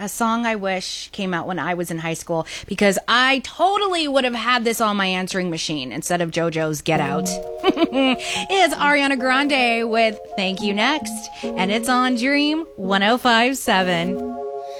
a song I wish came out when I was in high school, because I totally would have had this on my answering machine instead of JoJo's Get Out. It's Ariana Grande with Thank You Next, and it's on Dream 105.7.